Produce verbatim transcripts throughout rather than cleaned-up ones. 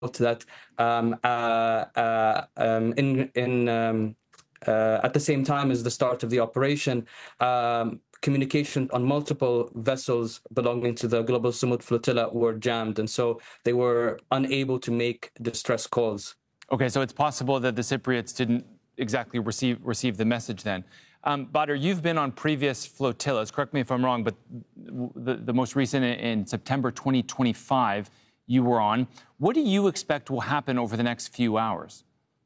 that um, uh, uh, um, in in um, uh, at the same time as the start of the operation, um, communication on multiple vessels belonging to the Global Sumud Flotilla were jammed, and so they were unable to make distress calls. Okay, so it's possible that the Cypriots didn't exactly receive receive the message then. Um, Badr, you've been on previous flotillas, correct me if I'm wrong, but the, the most recent in September twenty twenty-five you were on. What do you expect will happen over the next few hours?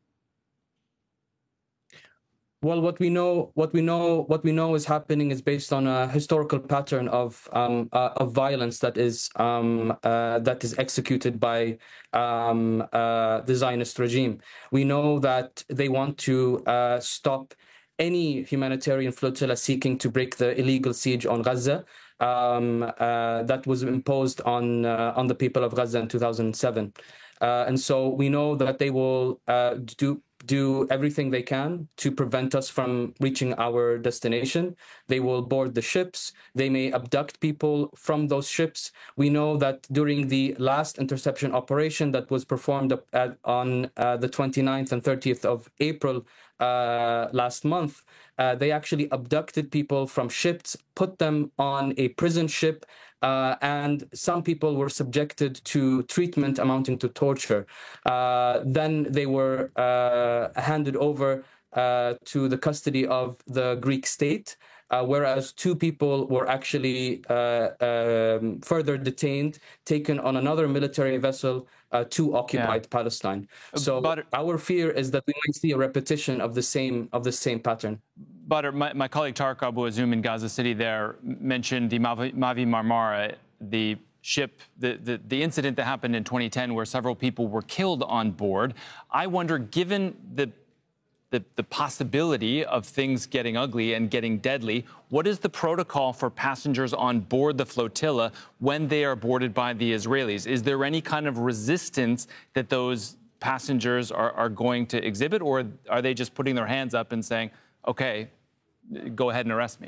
Well, what we know, what we know, what we know is happening is based on a historical pattern of um, uh, of violence that is um, uh, that is executed by um, uh, the Zionist regime. We know that they want to uh, stop any humanitarian flotilla seeking to break the illegal siege on Gaza um, uh, that was imposed on uh, on the people of Gaza in two thousand seven, uh, and so we know that they will uh, do. do everything they can to prevent us from reaching our destination. They will board the ships. They may abduct people from those ships. We know that during the last interception operation that was performed at, on uh, the twenty-ninth and thirtieth of April uh, last month, uh, they actually abducted people from ships, put them on a prison ship, Uh, and some people were subjected to treatment amounting to torture. Uh, then they were uh, handed over uh, to the custody of the Greek state, uh, whereas two people were actually uh, um, further detained, taken on another military vessel uh, to occupied yeah. Palestine. So but, our fear is that we might see a repetition of the same of the same pattern. But my, my colleague Tarek Abu Azum in Gaza City there mentioned the Mavi, Mavi Marmara, the ship, the, the, the incident that happened in twenty ten where several people were killed on board. I wonder, given the, the, the possibility of things getting ugly and getting deadly, what is the protocol for passengers on board the flotilla when they are boarded by the Israelis? Is there any kind of resistance that those passengers are, are going to exhibit, or are they just putting their hands up and saying, okay, go ahead and arrest me?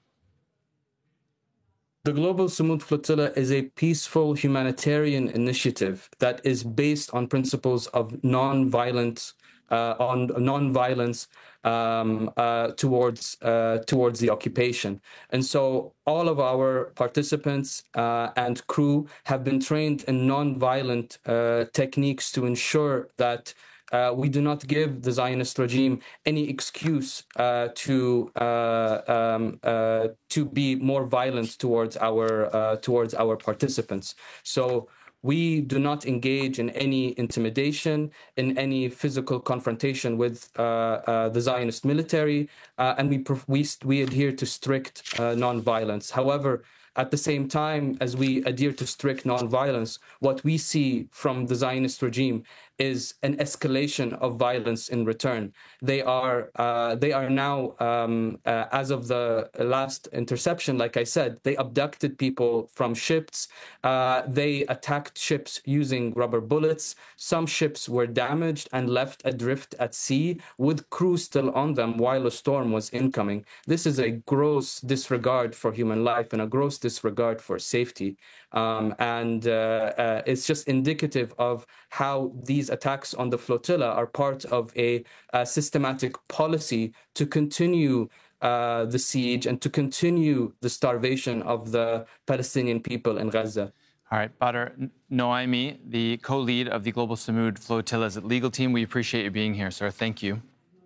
The Global Sumud Flotilla is a peaceful humanitarian initiative that is based on principles of non-violence, uh, on non-violence um, uh, towards uh, towards the occupation, and so all of our participants uh, and crew have been trained in non-violent uh, techniques to ensure that Uh, we do not give the Zionist regime any excuse uh, to uh, um, uh, to be more violent towards our uh, towards our participants. So we do not engage in any intimidation, in any physical confrontation with uh, uh, the Zionist military, uh, and we we we adhere to strict uh, non-violence. However, at the same time as we adhere to strict non-violence, what we see from the Zionist regime is an escalation of violence in return. They are uh, they are now, um, uh, as of the last interception, like I said, they abducted people from ships. Uh, they attacked ships using rubber bullets. Some ships were damaged and left adrift at sea with crew still on them while a storm was incoming. This is a gross disregard for human life and a gross disregard for safety. Um, and uh, uh, it's just indicative of how these attacks on the flotilla are part of a, a systematic policy to continue uh, the siege and to continue the starvation of the Palestinian people in Gaza. All right, Badr Noaimi, the co-lead of the Global Sumud Flotilla's legal team, we appreciate you being here, sir. Thank you.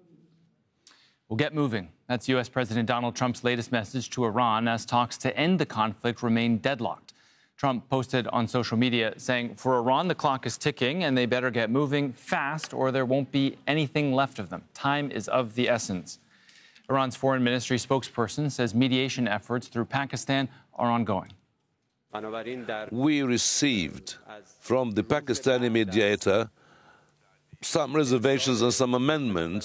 We'll get moving. That's U S President Donald Trump's latest message to Iran as talks to end the conflict remain deadlocked. Trump posted on social media saying, for Iran, the clock is ticking and they better get moving fast or there won't be anything left of them. Time is of the essence. Iran's foreign ministry spokesperson says mediation efforts through Pakistan are ongoing. We received from the Pakistani mediator some reservations and some amendments,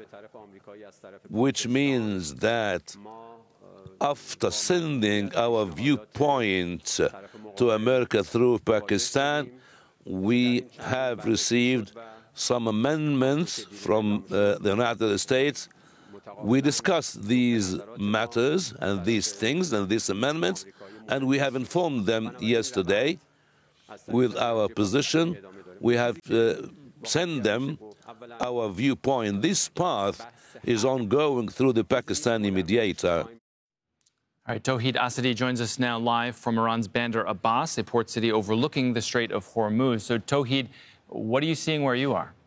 which means that after sending our viewpoint to America through Pakistan, we have received some amendments from uh, the United States. We discussed these matters and these things and these amendments, and we have informed them yesterday with our position. we have uh, sent them our viewpoint. This path is ongoing through the Pakistani mediator. All right, Tauhid Asadi joins us now live from Iran's Bandar Abbas, a port city overlooking the Strait of Hormuz. So, Tauhid, what are you seeing where you are?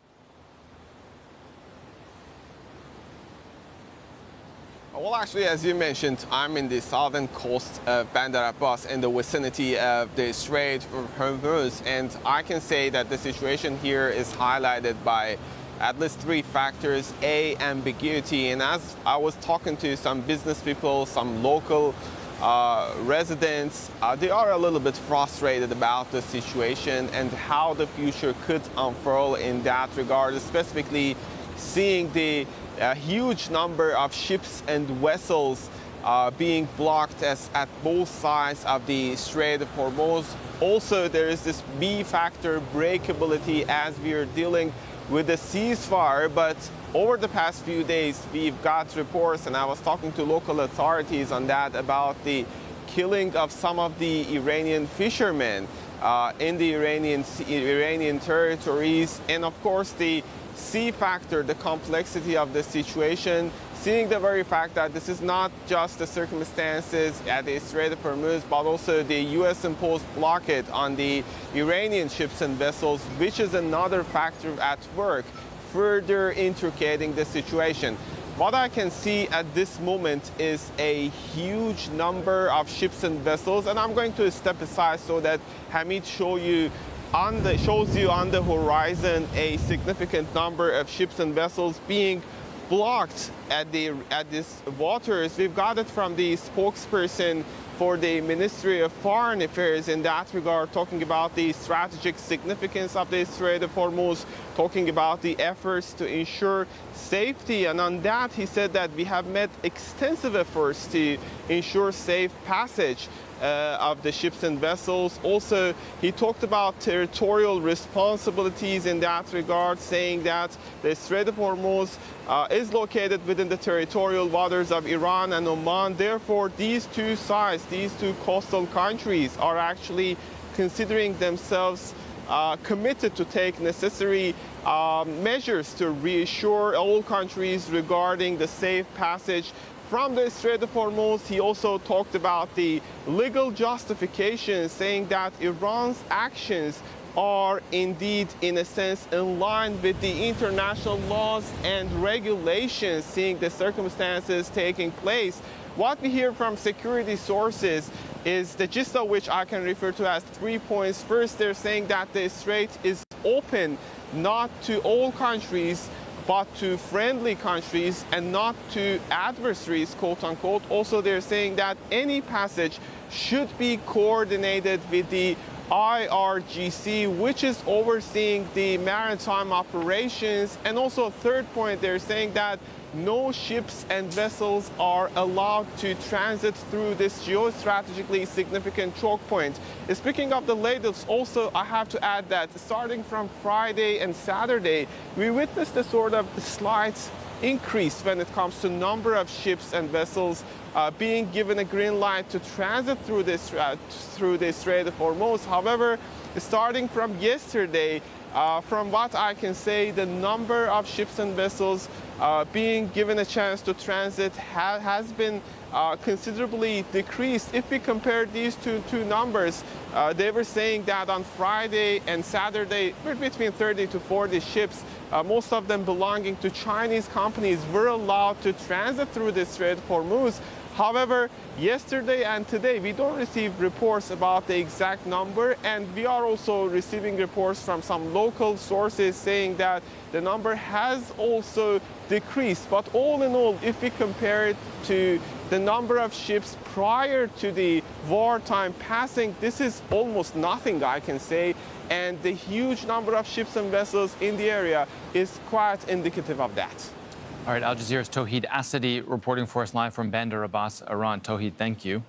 Well, actually, as you mentioned, I'm in the southern coast of Bandar Abbas in the vicinity of the Strait of Hormuz, and I can say that the situation here is highlighted by at least three factors. A, ambiguity, and as I was talking to some business people, some local uh, residents, uh, they are a little bit frustrated about the situation and how the future could unfurl in that regard, specifically seeing the uh, huge number of ships and vessels uh, being blocked as at both sides of the Strait of Hormuz. Also, there is this B factor, breakability, as we are dealing with the ceasefire, but over the past few days, we've got reports, and I was talking to local authorities on that, about the killing of some of the Iranian fishermen uh, in the Iranian, Iranian territories, and of course the C factor, the complexity of the situation, seeing the very fact that this is not just the circumstances at the Strait of Hormuz, but also the U S imposed blockade on the Iranian ships and vessels, which is another factor at work, further intricating the situation. What I can see at this moment is a huge number of ships and vessels, and I'm going to step aside so that Hamid show you on the, shows you on the horizon a significant number of ships and vessels being blocked at the at this waters. We've got it from the spokesperson for the Ministry of Foreign Affairs in that regard, talking about the strategic significance of the Strait of Hormuz, talking about the efforts to ensure safety. And on that, he said that we have made extensive efforts to ensure safe passage Uh, of the ships and vessels. Also, he talked about territorial responsibilities in that regard, saying that the Strait of Hormuz uh, is located within the territorial waters of Iran and Oman. Therefore, these two sides, these two coastal countries, are actually considering themselves uh, committed to take necessary uh, measures to reassure all countries regarding the safe passage from the Strait of Hormuz. He also talked about the legal justification, saying that Iran's actions are indeed, in a sense, in line with the international laws and regulations, seeing the circumstances taking place. What we hear from security sources is the gist of which I can refer to as three points. First, they're saying that the strait is open not to all countries, but to friendly countries and not to adversaries, quote unquote. Also, they're saying that any passage should be coordinated with the I R G C, which is overseeing the maritime operations. And also, third point, they're saying that no ships and vessels are allowed to transit through this geostrategically significant choke point. Speaking of the latest, also I have to add that starting from Friday and Saturday, we witnessed a sort of slight increase when it comes to number of ships and vessels uh, being given a green light to transit through this uh, through the Strait of Hormuz. However, starting from yesterday, Uh, from what I can say, the number of ships and vessels uh, being given a chance to transit ha has been uh, considerably decreased. If we compare these two, two numbers, uh, they were saying that on Friday and Saturday, between thirty to forty ships, uh, most of them belonging to Chinese companies, were allowed to transit through the Strait of Hormuz. However, yesterday and today, we don't receive reports about the exact number, and we are also receiving reports from some local sources saying that the number has also decreased. But all in all, if we compare it to the number of ships prior to the wartime passing, this is almost nothing, I can say, and the huge number of ships and vessels in the area is quite indicative of that. All right, Al Jazeera's Tauhid Asadi reporting for us live from Bandar Abbas, Iran. Tauhid, thank you.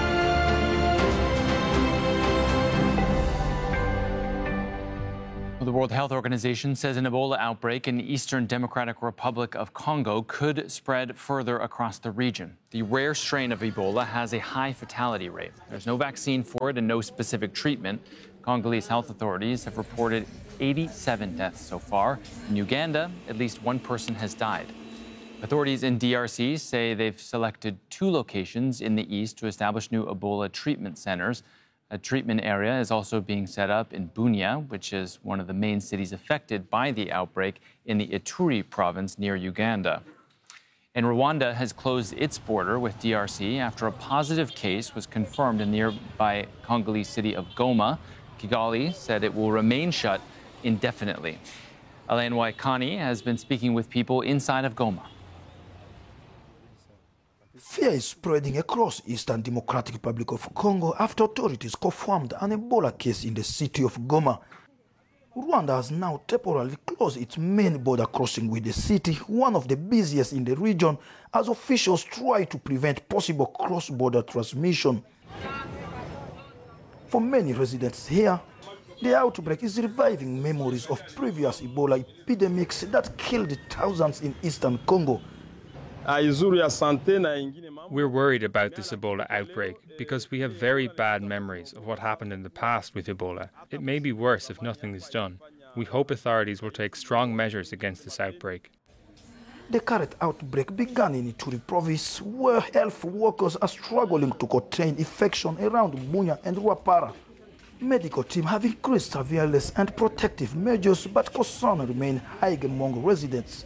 The World Health Organization says an Ebola outbreak in the Eastern Democratic Republic of Congo could spread further across the region. The rare strain of Ebola has a high fatality rate. There's no vaccine for it and no specific treatment. Congolese health authorities have reported eighty-seven deaths so far. In Uganda, at least one person has died. Authorities in D R C say they've selected two locations in the east to establish new Ebola treatment centers. A treatment area is also being set up in Bunia, which is one of the main cities affected by the outbreak in the Ituri province near Uganda. And Rwanda has closed its border with D R C after a positive case was confirmed in the nearby Congolese city of Goma. Kigali said it will remain shut indefinitely. Alain Waikani has been speaking with people inside of Goma. Fear is spreading across Eastern Democratic Republic of Congo after authorities confirmed an Ebola case in the city of Goma. Rwanda has now temporarily closed its main border crossing with the city, one of the busiest in the region, as officials try to prevent possible cross-border transmission. For many residents here, the outbreak is reviving memories of previous Ebola epidemics that killed thousands in eastern Congo. We're worried about this Ebola outbreak because we have very bad memories of what happened in the past with Ebola. It may be worse if nothing is done. We hope authorities will take strong measures against this outbreak. The current outbreak began in Ituri province, where health workers are struggling to contain infection around Bunia and Rwapara. Medical teams have increased surveillance and protective measures, but concern remain high among residents.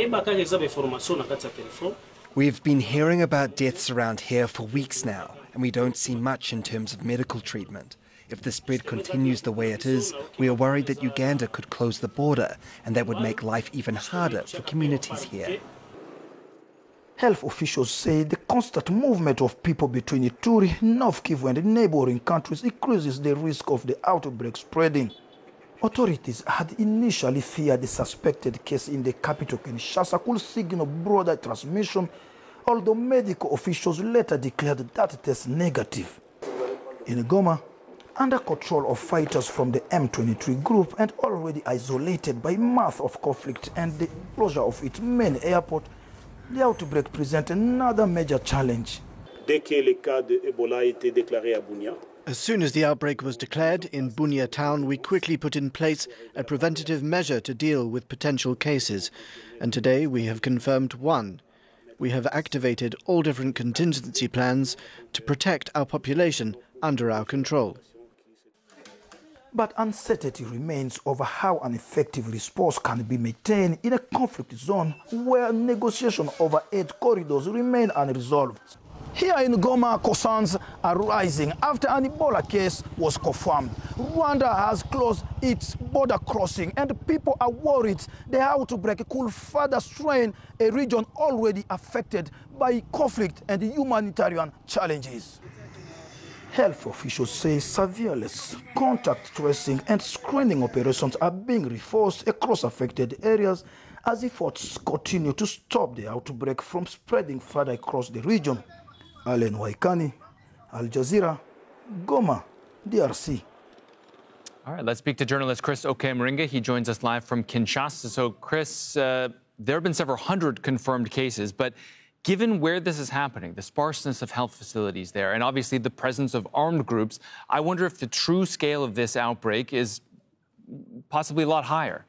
We've been hearing about deaths around here for weeks now, and we don't see much in terms of medical treatment. If the spread continues the way it is, we are worried that Uganda could close the border, and that would make life even harder for communities here. Health officials say the constant movement of people between Ituri, North Kivu and neighboring countries increases the risk of the outbreak spreading. Authorities had initially feared the suspected case in the capital Kinshasa could signal broader transmission, although medical officials later declared that test negative. In Goma, under control of fighters from the M twenty-three group and already isolated by months of conflict and the closure of its main airport, the outbreak presents another major challenge. As soon as the outbreak was declared in Bunia town, we quickly put in place a preventative measure to deal with potential cases. And today we have confirmed one. We have activated all different contingency plans to protect our population under our control. But uncertainty remains over how an effective response can be maintained in a conflict zone where negotiations over aid corridors remain unresolved. Here in Goma, concerns are rising after an Ebola case was confirmed. Rwanda has closed its border crossing and people are worried the outbreak could further strain a region already affected by conflict and humanitarian challenges. Health officials say surveillance, contact tracing and screening operations are being reinforced across affected areas as efforts continue to stop the outbreak from spreading further across the region. Alain Waikani, Al Jazeera, Goma, D R C. All right, let's speak to journalist Chris Oke-Mringa. He joins us live from Kinshasa. So, Chris, uh, there have been several hundred confirmed cases, but given where this is happening, the sparseness of health facilities there, and obviously the presence of armed groups, I wonder if the true scale of this outbreak is possibly a lot higher.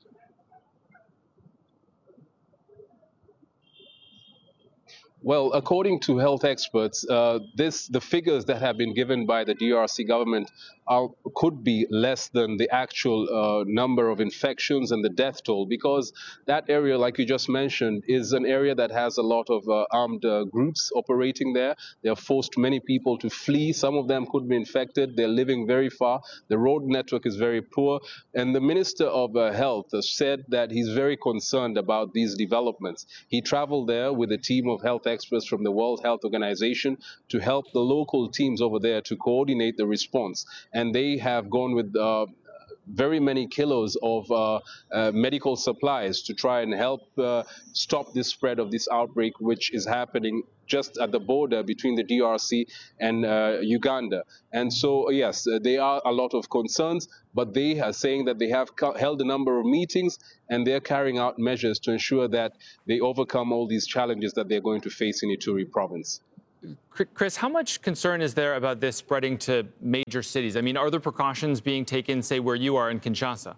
Well, according to health experts, uh, this the figures that have been given by the D R C government are, could be less than the actual uh, number of infections and the death toll, because that area, like you just mentioned, is an area that has a lot of uh, armed uh, groups operating there. They have forced many people to flee. Some of them could be infected. They're living very far. The road network is very poor. And the Minister of uh, Health said that he's very concerned about these developments. He traveled there with a team of health experts from the World Health Organization to help the local teams over there to coordinate the response. And they have gone with uh, very many kilos of uh, uh, medical supplies to try and help uh, stop the spread of this outbreak, which is happening just at the border between the D R C and uh, Uganda. And so, yes, uh, there are a lot of concerns, but they are saying that they have held a number of meetings and they're carrying out measures to ensure that they overcome all these challenges that they're going to face in Ituri province. Chris, how much concern is there about this spreading to major cities? I mean, are there precautions being taken, say, where you are in Kinshasa?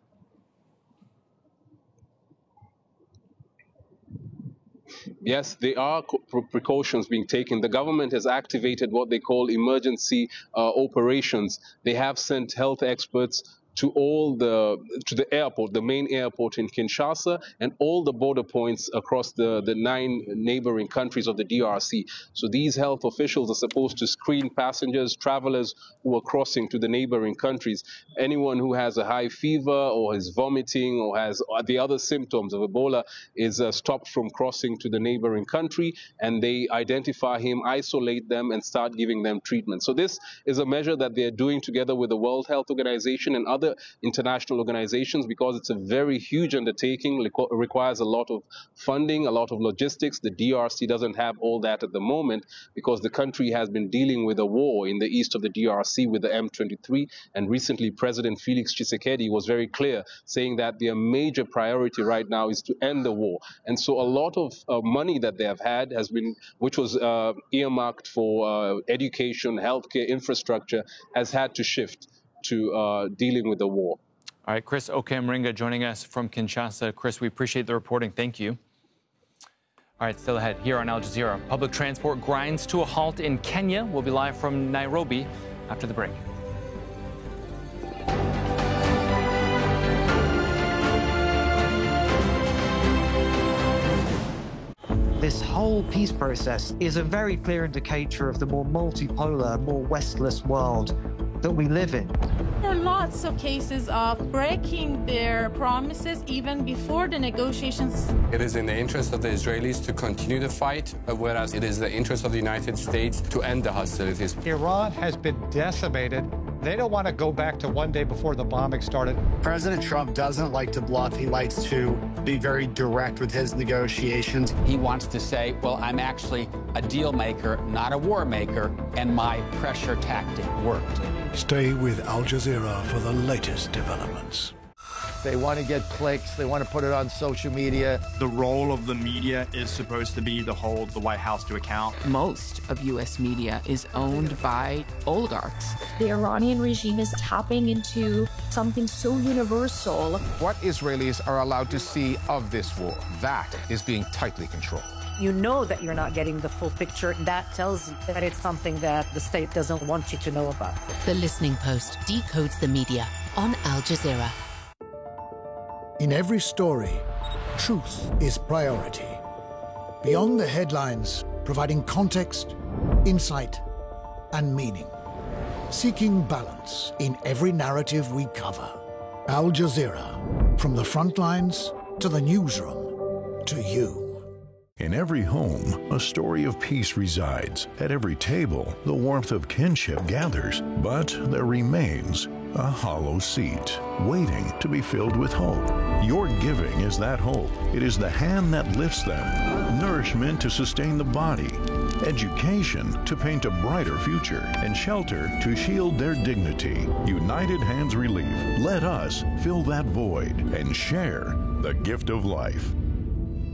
Yes, there are precautions being taken. The government has activated what they call emergency uh, operations. They have sent health experts to all the to the airport, the main airport in Kinshasa, and all the border points across the, the nine neighboring countries of the D R C. So these health officials are supposed to screen passengers, travelers who are crossing to the neighboring countries. Anyone who has a high fever or is vomiting or has the other symptoms of Ebola is uh, stopped from crossing to the neighboring country, and they identify him, isolate them, and start giving them treatment. So this is a measure that they're doing together with the World Health Organization and other international organizations, because it's a very huge undertaking, requires a lot of funding, a lot of logistics. The D R C doesn't have all that at the moment because the country has been dealing with a war in the east of the D R C with the M twenty-three, and recently President Felix Tshisekedi was very clear, saying that their major priority right now is to end the war. And so a lot of uh, money that they have had has been, which was uh, earmarked for uh, education, healthcare, infrastructure, has had to shift to uh, dealing with the war. All right, Chris Oke-Mringa joining us from Kinshasa. Chris, we appreciate the reporting. Thank you. All right, still ahead here on Al Jazeera. Public transport grinds to a halt in Kenya. We'll be live from Nairobi after the break. This whole peace process is a very clear indicator of the more multipolar, more Westless world that we live in. There are lots of cases of breaking their promises even before the negotiations. It is in the interest of the Israelis to continue the fight, whereas it is the interest of the United States to end the hostilities. Iran has been decimated. They don't want to go back to one day before the bombing started. President Trump doesn't like to bluff. He likes to be very direct with his negotiations. He wants to say, well, I'm actually a deal maker, not a war maker, and my pressure tactic worked. Stay with Al Jazeera for the latest developments. They want to get clicks. They want to put it on social media. The role of the media is supposed to be to hold the White House to account. Most of U S media is owned by oligarchs. The Iranian regime is tapping into something so universal. What Israelis are allowed to see of this war, that is being tightly controlled. You know that you're not getting the full picture. That tells you that it's something that the state doesn't want you to know about. The Listening Post decodes the media on Al Jazeera. In every story, truth is priority. Beyond the headlines, providing context, insight, and meaning. Seeking balance in every narrative we cover. Al Jazeera, from the front lines to the newsroom, to you. In every home, a story of peace resides. At every table, the warmth of kinship gathers. But there remains a hollow seat, waiting to be filled with hope. Your giving is that hope. It is the hand that lifts them, nourishment to sustain the body, education to paint a brighter future, and shelter to shield their dignity. United Hands Relief. Let us fill that void and share the gift of life.